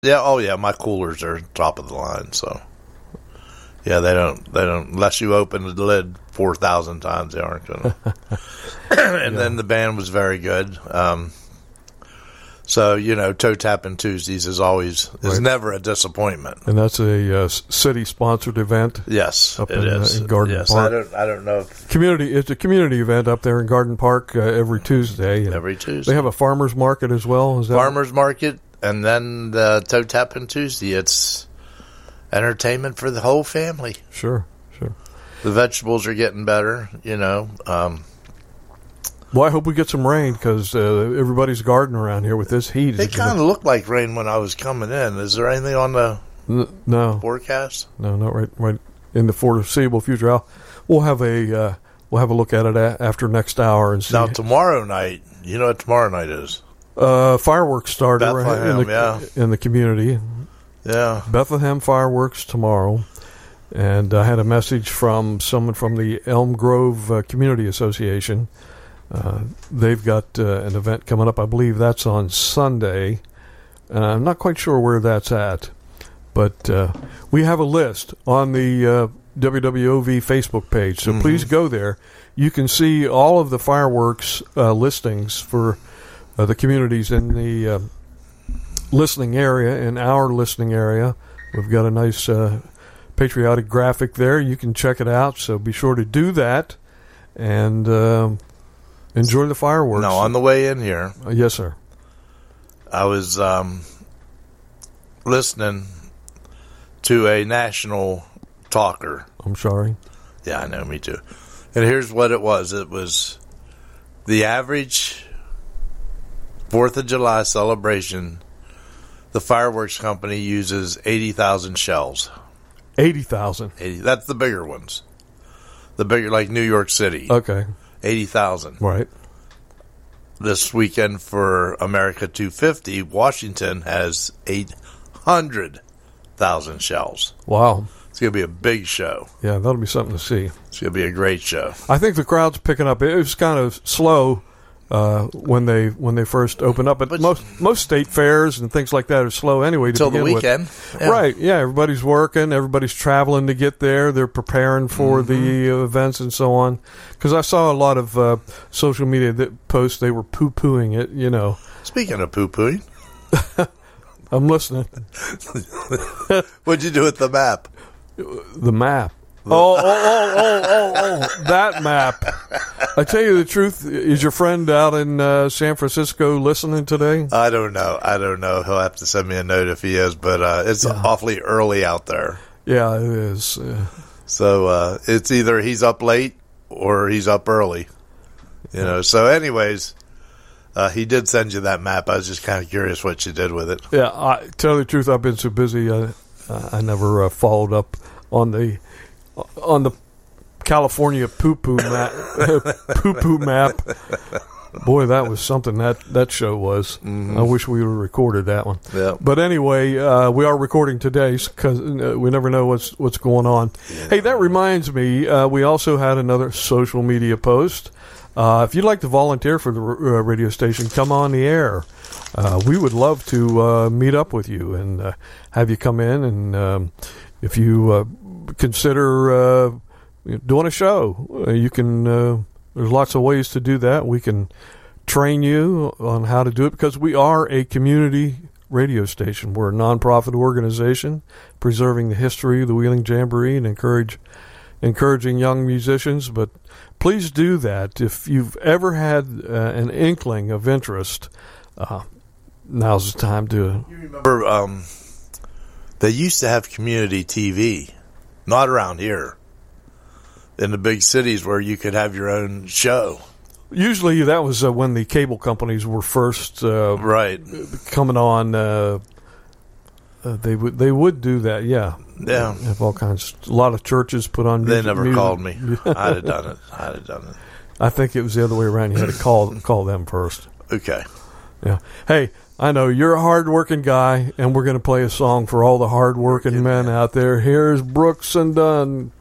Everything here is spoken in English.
Yeah, oh yeah, my coolers are top of the line, so yeah, they don't unless you open the lid 4,000 times, they aren't gonna. And then the band was very good. So, Toe Tapping Tuesdays is never a disappointment. And that's a city-sponsored event? Yes, up in Garden Park. I don't know. It's a community event up there in Garden Park every Tuesday. Every Tuesday. They have a farmer's market as well? Is that farmer's market, and then the Toe Tapping Tuesday. It's entertainment for the whole family. Sure. The vegetables are getting better, Well, I hope we get some rain because everybody's garden around here with this heat. It kind of looked like rain when I was coming in. Is there anything on the forecast? No, not right in the foreseeable future. We'll have a look at it after next hour and see. Now tomorrow night, you know what tomorrow night is? Fireworks started in the community. Yeah, Bethlehem fireworks tomorrow. And I had a message from someone from the Elm Grove Community Association. They've got an event coming up. I believe that's on Sunday. I'm not quite sure where that's at. But we have a list on the WWOV Facebook page. So please go there. You can see all of the fireworks listings for the communities in the listening area, in our listening area. We've got a nice patriotic graphic there. You can check it out. So be sure to do that. And enjoy the fireworks. No, on the way in here. Yes, sir. I was listening to a national talker. I'm sorry. Yeah, I know, me too. And here's what it was. It was the average 4th of July celebration. The fireworks company uses 80,000 shells. 80,000? 80. That's the bigger ones. The bigger, like New York City. Okay. 80,000. Right. This weekend for America 250, Washington has 800,000 shells. Wow. It's going to be a big show. Yeah, that'll be something to see. It's going to be a great show. I think the crowd's picking up. It was kind of slow when they first opened up, but most state fairs and things like that are slow anyway. Until the weekend. Yeah. Right, yeah, everybody's working, everybody's traveling to get there, they're preparing for the events and so on. Because I saw a lot of social media that posts, they were poo-pooing it, Speaking of poo-pooing. I'm listening. What'd you do with the map? The map. Oh, that map. I tell you the truth, is your friend out in San Francisco listening today? I don't know. He'll have to send me a note if he is, but it's awfully early out there. Yeah, it is. So it's either he's up late or he's up early. So anyways, he did send you that map. I was just kind of curious what you did with it. Yeah, I tell you the truth, I've been so busy, I never followed up on the California poo-poo map. Poo-poo map. Boy, that was something that show was. I wish we would have recorded that one. Yeah. But anyway, we are recording today because we never know what's going on. Yeah. Hey, that reminds me, we also had another social media post. If you'd like to volunteer for the radio station, come on the air. We would love to meet up with you and have you come in. And if you consider doing a show, you can. There's lots of ways to do that. We can train you on how to do it because we are a community radio station. We're a nonprofit organization preserving the history of the Wheeling Jamboree and encouraging young musicians. But please do that. If you've ever had an inkling of interest, now's the time to. You remember they used to have community TV, not around here. In the big cities where you could have your own show. Usually that was when the cable companies were first coming on. They would do that, yeah. Yeah. Have all kinds. A lot of churches put on music. They never called me. I'd have done it. I think it was the other way around. You had to call them first. Okay. Yeah. Hey, I know you're a hard-working guy, and we're going to play a song for all the hard-working men out there. Here's Brooks and Dunn.